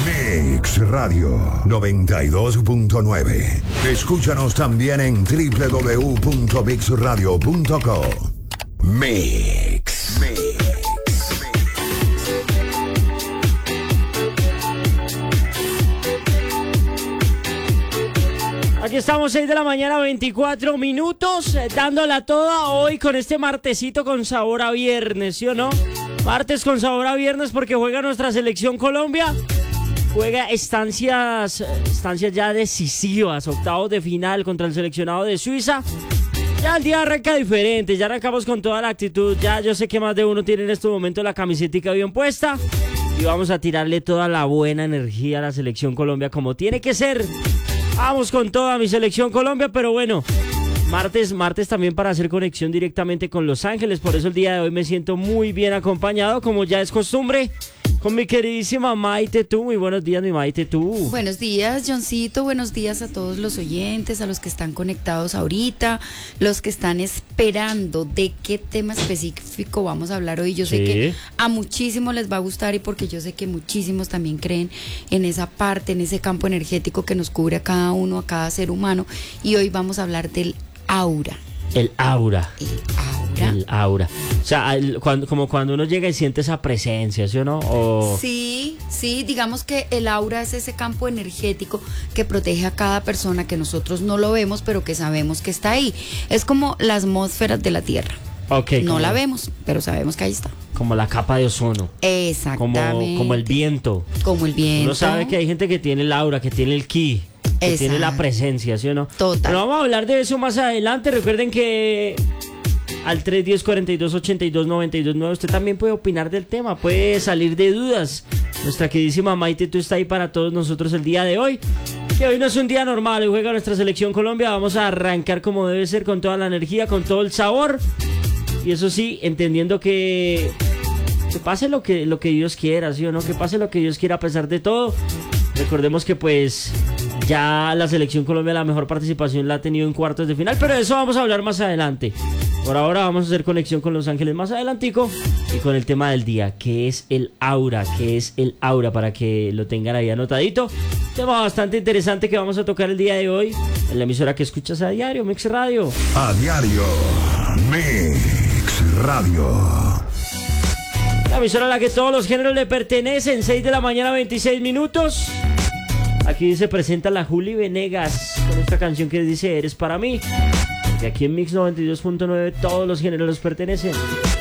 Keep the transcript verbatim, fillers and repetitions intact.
Mix Radio noventa y dos punto nueve. Escúchanos también en doble u doble u doble u punto mix radio punto co. Mix. Mix. Aquí estamos, seis de la mañana, veinticuatro minutos, eh, dándola toda hoy con este martesito con sabor a viernes, ¿sí o no? Martes con sabor a viernes porque juega nuestra selección Colombia. Juega estancias, estancias ya decisivas, octavos de final contra el seleccionado de Suiza. Ya el día arranca diferente, ya arrancamos con toda la actitud. Ya yo sé que más de uno tiene en este momento la camisetica bien puesta. Y vamos a tirarle toda la buena energía a la selección Colombia como tiene que ser. Vamos con toda mi selección Colombia, pero bueno, martes, martes también para hacer conexión directamente con Los Ángeles. Por eso el día de hoy me siento muy bien acompañado, como ya es costumbre, con mi queridísima Maite Tú. Muy buenos días, mi Maite Tú. Buenos días, Johncito. Buenos días a todos los oyentes, a los que están conectados ahorita, los que están esperando de qué tema específico vamos a hablar hoy. Yo sé Sí. que a muchísimos les va a gustar y porque yo sé que muchísimos también creen en esa parte, en ese campo energético que nos cubre a cada uno, a cada ser humano. Y hoy vamos a hablar del aura. El aura. El aura. El aura. O sea, el- cuando, como cuando uno llega y siente esa presencia, ¿sí o no? O... Sí, sí, digamos que el aura es ese campo energético que protege a cada persona, que nosotros no lo vemos, pero que sabemos que está ahí. Es como las atmósferas de la Tierra. Ok, No como, la vemos, pero sabemos que ahí está. como la capa de ozono. Como, Exactamente. como el viento. Como el viento. Uno sabe que hay gente que tiene el aura, que tiene el ki, que Exacto. tiene la presencia, ¿sí o no? Total. Pero vamos a hablar de eso más adelante. Recuerden que al tres diez, cuarenta y dos, ochenta y dos, noventa y dos nueve usted también puede opinar del tema, puede salir de dudas. Nuestra queridísima Maite Tú está ahí para todos nosotros el día de hoy. Que hoy no es un día normal, hoy juega nuestra selección Colombia. Vamos a arrancar como debe ser, con toda la energía, con todo el sabor. Y eso sí, entendiendo que, que pase lo que, lo que Dios quiera, ¿sí o no? Que pase lo que Dios quiera a pesar de todo. Recordemos que pues ya la selección Colombia la mejor participación la ha tenido en cuartos de final, pero de eso vamos a hablar más adelante. Por ahora vamos a hacer conexión con Los Ángeles más adelantico y con el tema del día, que es el aura, que es el aura, para que lo tengan ahí anotadito. Tema bastante interesante que vamos a tocar el día de hoy en la emisora que escuchas a diario, Mix Radio. A diario. Mix Radio. La emisora a la que todos los géneros le pertenecen. Seis de la mañana, veintiséis minutos. Aquí se presenta la Juli Venegas con esta canción que dice Eres para mí. Y aquí en Mix noventa y dos punto nueve todos los géneros les pertenecen.